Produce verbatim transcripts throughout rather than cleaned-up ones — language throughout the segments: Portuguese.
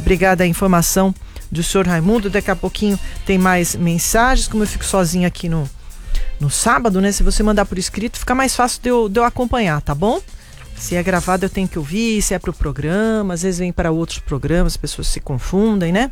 Obrigada a informação do senhor Raimundo. Daqui a pouquinho tem mais mensagens. Como eu fico sozinha aqui no, no sábado, né? Se você mandar por escrito, fica mais fácil de eu, de eu acompanhar, tá bom? Se é gravado eu tenho que ouvir, se é pro programa, às vezes vem para outros programas, as pessoas se confundem, né?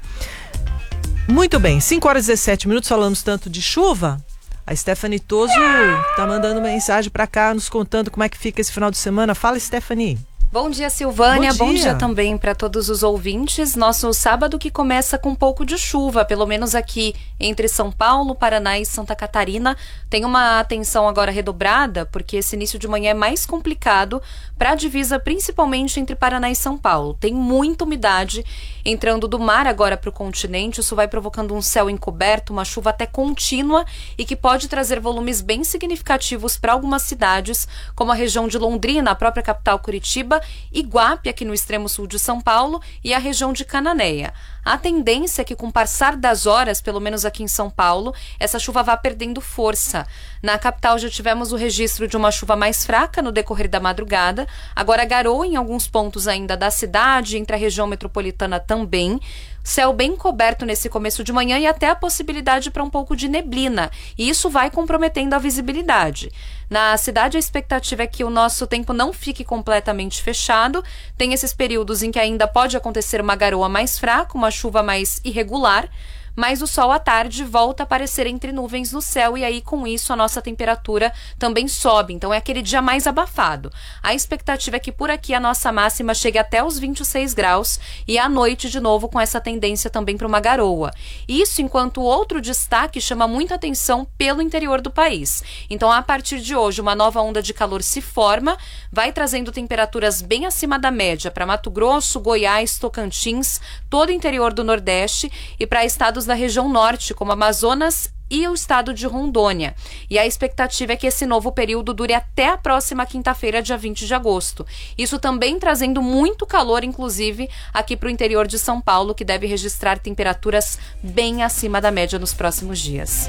Muito bem, cinco horas e dezessete minutos, falamos tanto de chuva. A Stephanie Toso tá mandando mensagem para cá, nos contando como é que fica esse final de semana. Fala, Stephanie. Bom dia, Silvânia. Bom dia, Bom dia também para todos os ouvintes. Nosso sábado que começa com um pouco de chuva, pelo menos aqui entre São Paulo, Paraná e Santa Catarina. Tem uma atenção agora redobrada, porque esse início de manhã é mais complicado para a divisa, principalmente entre Paraná e São Paulo. Tem muita umidade entrando do mar agora para o continente. Isso vai provocando um céu encoberto, uma chuva até contínua e que pode trazer volumes bem significativos para algumas cidades, como a região de Londrina, a própria capital Curitiba, Iguape, aqui no extremo sul de São Paulo, e a região de Cananéia. A tendência é que, com o passar das horas, pelo menos aqui em São Paulo, essa chuva vá perdendo força. Na capital já tivemos o registro de uma chuva mais fraca no decorrer da madrugada. Agora garoa em alguns pontos ainda da cidade, entre a região metropolitana também. Céu bem coberto nesse começo de manhã e até a possibilidade para um pouco de neblina. E isso vai comprometendo a visibilidade. Na cidade, a expectativa é que o nosso tempo não fique completamente fechado. Tem esses períodos em que ainda pode acontecer uma garoa mais fraca, uma chuva mais irregular, mas o sol à tarde volta a aparecer entre nuvens no céu e aí com isso a nossa temperatura também sobe, então é aquele dia mais abafado. A expectativa é que por aqui a nossa máxima chegue até os vinte e seis graus e à noite de novo com essa tendência também para uma garoa. Isso enquanto outro destaque chama muita atenção pelo interior do país. Então a partir de hoje uma nova onda de calor se forma, vai trazendo temperaturas bem acima da média para Mato Grosso, Goiás, Tocantins, todo o interior do Nordeste e para estados da região norte, como Amazonas e o estado de Rondônia. E a expectativa é que esse novo período dure até a próxima quinta-feira, dia vinte de agosto. Isso também trazendo muito calor, inclusive, aqui para o interior de São Paulo, que deve registrar temperaturas bem acima da média nos próximos dias.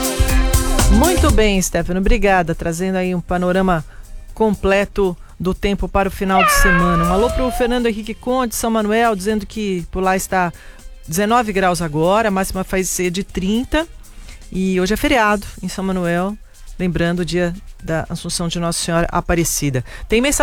Muito bem, Stephanie. Obrigada. Trazendo aí um panorama completo do tempo para o final de semana. Um alô para o Fernando Henrique Conde, São Manuel, dizendo que por lá está dezenove graus agora, a máxima vai ser de trinta. E hoje é feriado em São Manuel, lembrando o dia da Assunção de Nossa Senhora Aparecida. Tem mensagem